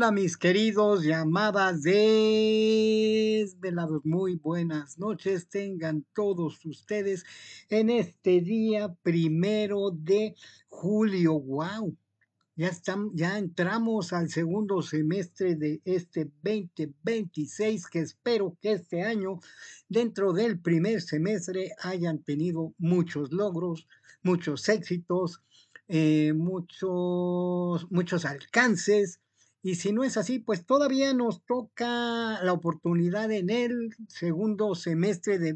Hola, mis queridos llamadas desvelados. Muy buenas noches. Tengan todos ustedes en este día 1 de julio. ¡Wow! Ya entramos al segundo semestre de este 2026, que espero que este año, dentro del primer semestre, hayan tenido muchos logros, muchos éxitos, muchos alcances. Y si no es así, pues todavía nos toca la oportunidad en el segundo semestre de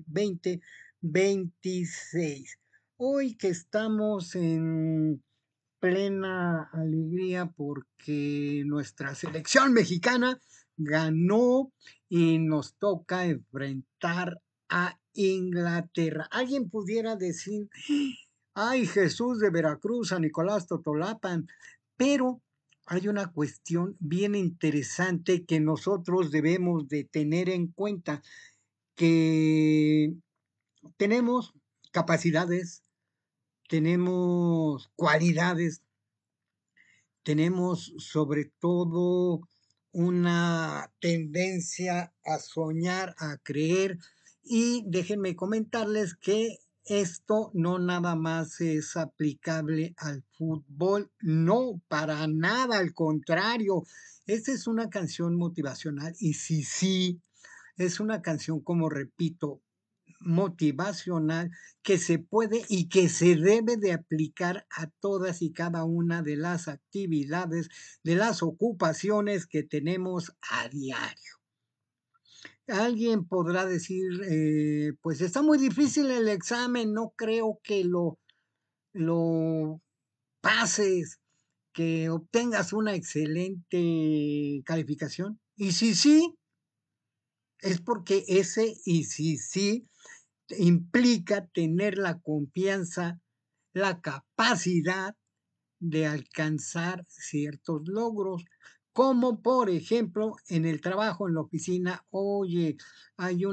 2026. Hoy que estamos en plena alegría porque nuestra selección mexicana ganó y nos toca enfrentar a Inglaterra. Alguien pudiera decir, ay, Jesús de Veracruz, San Nicolás Totolapan, pero hay una cuestión bien interesante que nosotros debemos de tener en cuenta, que tenemos capacidades, tenemos cualidades, tenemos sobre todo una tendencia a soñar, a creer, y déjenme comentarles que esto no nada más es aplicable al fútbol, no, para nada, al contrario. Esta es una canción motivacional y sí, es una canción, como repito, motivacional, que se puede y que se debe de aplicar a todas y cada una de las actividades, de las ocupaciones que tenemos a diario. Alguien podrá decir, pues está muy difícil el examen, no creo que lo pases, que obtengas una excelente calificación. Y si sí, es porque ese y si sí implica tener la confianza, la capacidad de alcanzar ciertos logros, como por ejemplo en el trabajo, en la oficina. Oye, hay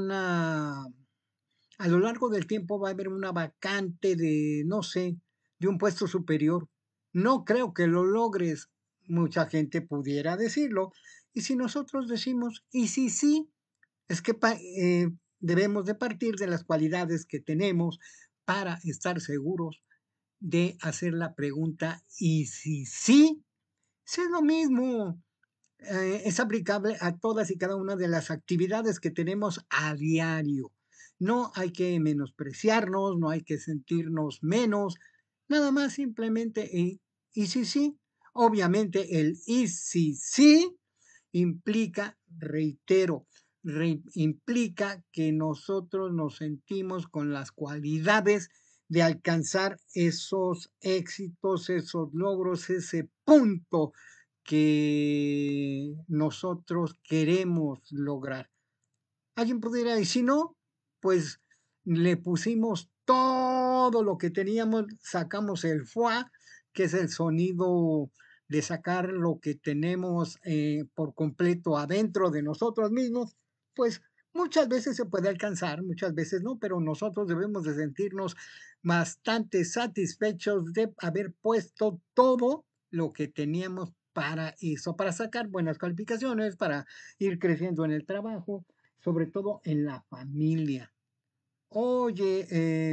a lo largo del tiempo va a haber una vacante de, no sé, de un puesto superior. No creo que lo logres. Mucha gente pudiera decirlo. Y si nosotros decimos, y si sí, es que debemos de partir de las cualidades que tenemos para estar seguros de hacer la pregunta, y si sí, sí es lo mismo. Es aplicable a todas y cada una de las actividades que tenemos a diario. No hay que menospreciarnos, no hay que sentirnos menos, nada más simplemente y si sí. Obviamente el y si sí implica, reitero, implica que nosotros nos sentimos con las cualidades de alcanzar esos éxitos, esos logros, ese punto que nosotros queremos lograr. Alguien pudiera decir, si no, pues le pusimos todo lo que teníamos, sacamos el fuá, que es el sonido de sacar lo que tenemos por completo adentro de nosotros mismos, pues muchas veces se puede alcanzar, muchas veces no, pero nosotros debemos de sentirnos bastante satisfechos de haber puesto todo lo que teníamos para eso, para sacar buenas calificaciones, para ir creciendo en el trabajo, sobre todo en la familia. Oye,